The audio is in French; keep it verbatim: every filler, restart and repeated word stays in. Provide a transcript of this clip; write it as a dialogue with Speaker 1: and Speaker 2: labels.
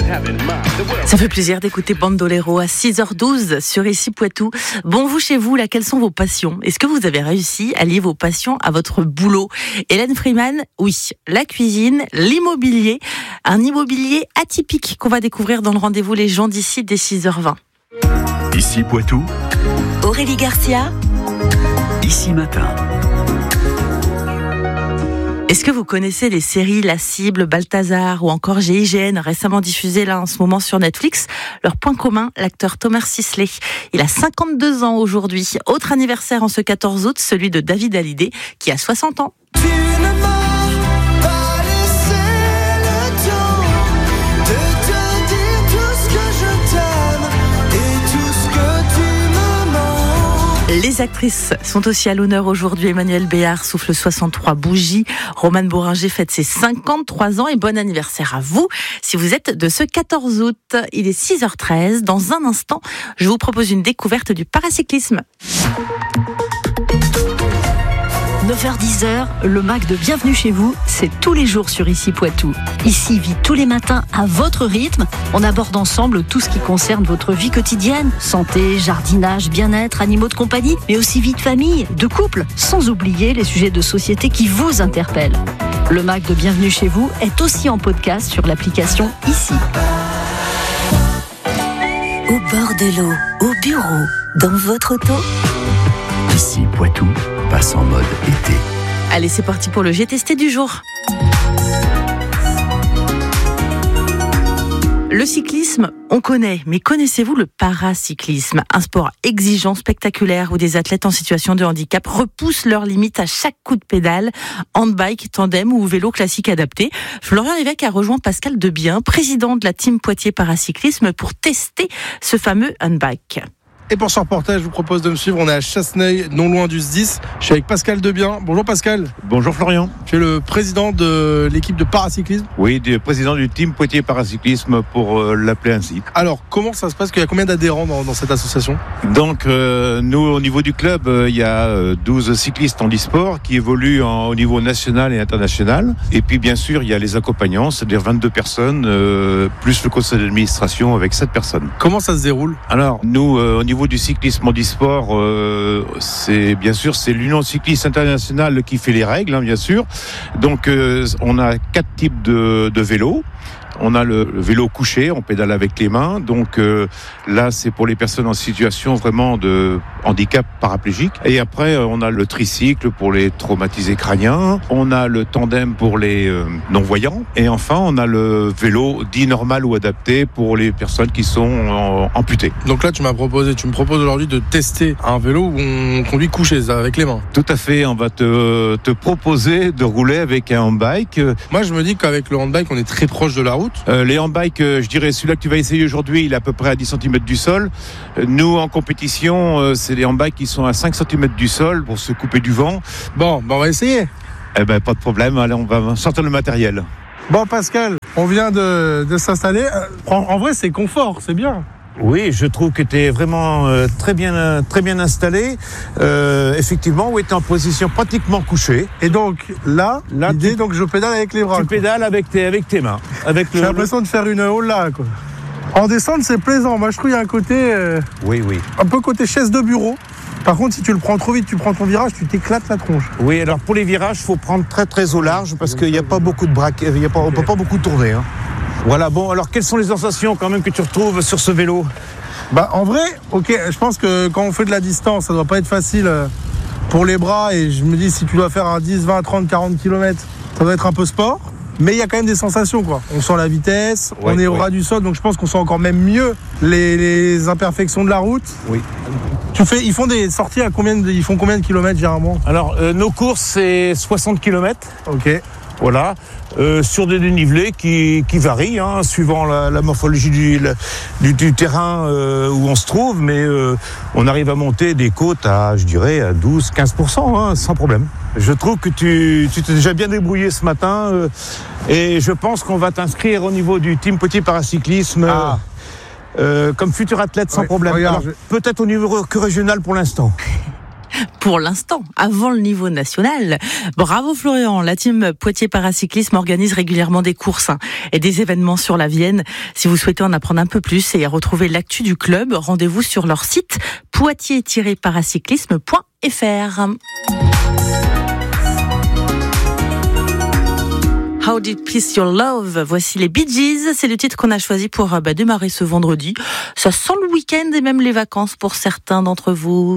Speaker 1: Ça fait plaisir d'écouter Bandolero à six heures douze sur Ici Poitou. Bon, vous chez vous, là, quelles sont vos passions ? Est-ce que vous avez réussi à lier vos passions à votre boulot ? Hélène Freeman, oui, la cuisine, l'immobilier, un immobilier atypique qu'on va découvrir dans le rendez-vous Les gens d'ici dès six heures vingt.
Speaker 2: Ici Poitou,
Speaker 1: Aurélie Garcia,
Speaker 2: Ici Matin.
Speaker 1: Est-ce que vous connaissez les séries La Cible, Balthazar ou encore G I G N, récemment diffusées là en ce moment sur Netflix ? Leur point commun, l'acteur Thomas Sisley. Il a cinquante-deux ans aujourd'hui. Autre anniversaire en ce quatorze août, celui de David Hallyday, qui a soixante ans. Les actrices sont aussi à l'honneur aujourd'hui. Emmanuelle Béard souffle soixante-trois bougies. Romane Bohringer fête ses cinquante-trois ans et bon anniversaire à vous si vous êtes de ce quatorze août. Il est six heures treize. Dans un instant, je vous propose une découverte du paracyclisme.
Speaker 3: neuf heures dix, le Mac de Bienvenue chez vous, c'est tous les jours sur Ici Poitou. Ici vit tous les matins à votre rythme. On aborde ensemble tout ce qui concerne votre vie quotidienne. Santé, jardinage, bien-être, animaux de compagnie, mais aussi vie de famille, de couple, sans oublier les sujets de société qui vous interpellent. Le Mac de Bienvenue chez vous est aussi en podcast sur l'application Ici.
Speaker 4: Au bord de l'eau, au bureau, dans votre auto.
Speaker 2: Ici Poitou passe en mode été.
Speaker 1: Allez, c'est parti pour le G T S T du jour. Le cyclisme, on connaît, mais connaissez-vous le paracyclisme ? Un sport exigeant, spectaculaire, où des athlètes en situation de handicap repoussent leurs limites à chaque coup de pédale. Handbike, tandem ou vélo classique adapté. Florian Lévesque a rejoint Pascal Debien, président de la team Poitiers Paracyclisme, pour tester ce fameux handbike.
Speaker 5: Et pour ce reportage, je vous propose de me suivre. On est à Chasseneuil, non loin du S dix. Je suis avec Pascal Debien. Bonjour Pascal.
Speaker 6: Bonjour Florian.
Speaker 5: Tu es le président de l'équipe de paracyclisme ?
Speaker 6: Oui, du président du team Poitiers Paracyclisme pour euh, l'appeler ainsi.
Speaker 5: Alors, comment ça se passe ? Il y a combien d'adhérents dans, dans cette association ?
Speaker 6: Donc, euh, nous, au niveau du club, il euh, y a euh, douze cyclistes en e-sport qui évoluent en, au niveau national et international. Et puis, bien sûr, il y a les accompagnants, c'est-à-dire vingt-deux personnes, euh, plus le conseil d'administration avec sept personnes.
Speaker 5: Comment ça se déroule ?
Speaker 6: Alors, nous, euh, au niveau du cyclisme en e-sport, euh, c'est bien sûr c'est l'Union cycliste internationale qui fait les règles, hein, bien sûr. Donc euh, on a quatre types de, de vélos. On a le, le vélo couché, on pédale avec les mains. Donc euh, là, c'est pour les personnes en situation vraiment de handicap paraplégique. Et après, on a le tricycle pour les traumatisés crâniens. On a le tandem pour les euh, non-voyants. Et enfin, on a le vélo dit normal ou adapté pour les personnes qui sont en, amputées.
Speaker 5: Donc là, tu m'as proposé, tu me proposes aujourd'hui de tester un vélo où on conduit couché, avec les mains.
Speaker 6: Tout à fait. On va te, te proposer de rouler avec un handbike.
Speaker 5: Moi, je me dis qu'avec le handbike, on est très proche de la route.
Speaker 6: Euh, les handbikes, euh, je dirais celui-là que tu vas essayer aujourd'hui, il est à peu près à dix centimètres du sol. Euh, nous, en compétition, euh, c'est des handbikes qui sont à cinq centimètres du sol pour se couper du vent.
Speaker 5: Bon, ben on va essayer.
Speaker 6: Eh ben, pas de problème. Allez, on va sortir le matériel.
Speaker 5: Bon, Pascal, on vient de, de s'installer. En, en vrai, c'est confort, c'est bien.
Speaker 6: Oui, je trouve que tu es vraiment euh, très bien, très bien installé. Euh, effectivement, oui, tu es en position pratiquement couchée.
Speaker 5: Et donc là,
Speaker 6: là
Speaker 5: l'idée,
Speaker 6: tu,
Speaker 5: donc je pédale avec les bras.
Speaker 6: Tu
Speaker 5: quoi.
Speaker 6: pédales avec tes, avec tes mains. Avec
Speaker 5: J'ai
Speaker 6: le,
Speaker 5: l'impression
Speaker 6: le...
Speaker 5: de faire une hola, quoi. En descente, c'est plaisant. Moi, je trouve qu'il y a un côté, euh,
Speaker 6: oui, oui,
Speaker 5: un peu côté chaise de bureau. Par contre, si tu le prends trop vite, tu prends ton virage, tu t'éclates la tronche.
Speaker 6: Oui, alors pour les virages, il faut prendre très très au large parce qu'il n'y a pas beaucoup de braquets, il y a pas, on ne peut pas beaucoup tourner. Hein. Voilà, bon, alors quelles sont les sensations quand même que tu retrouves sur ce vélo ?
Speaker 5: Bah en vrai, ok, je pense que quand on fait de la distance, ça doit pas être facile pour les bras. Et je me dis, si tu dois faire un dix, vingt, trente, quarante kilomètres, ça doit être un peu sport. Mais il y a quand même des sensations, quoi. On sent la vitesse, ouais, on est au ouais. ras du sol, donc je pense qu'on sent encore même mieux les, les imperfections de la route.
Speaker 6: Oui.
Speaker 5: Tu fais, ils font des sorties à combien de, ils font combien de kilomètres généralement ?
Speaker 6: Alors, euh, nos courses, c'est soixante kilomètres.
Speaker 5: Ok.
Speaker 6: Voilà, euh, sur des dénivelés qui, qui varient, hein, suivant la, la morphologie du, la, du, du terrain euh, où on se trouve, mais euh, on arrive à monter des côtes à, je dirais, à douze à quinze pour cent, hein, sans problème. Je trouve que tu, tu t'es déjà bien débrouillé ce matin, euh, et je pense qu'on va t'inscrire au niveau du team Poitiers Paracyclisme.
Speaker 5: Ah.
Speaker 6: Euh, comme futur athlète sans
Speaker 5: ouais,
Speaker 6: problème.
Speaker 5: Regarde,
Speaker 6: Alors,
Speaker 5: je...
Speaker 6: peut-être au niveau que régional pour l'instant.
Speaker 1: Pour l'instant, avant le niveau national. Bravo Florian, la team Poitiers Paracyclisme organise régulièrement des courses hein, et des événements sur la Vienne. Si vous souhaitez en apprendre un peu plus et retrouver l'actu du club, rendez-vous sur leur site poitiers tiret paracyclisme point f r. How Did Peace Your Love? Voici les Bee Gees. C'est le titre qu'on a choisi pour bah, démarrer ce vendredi. Ça sent le week-end et même les vacances pour certains d'entre vous.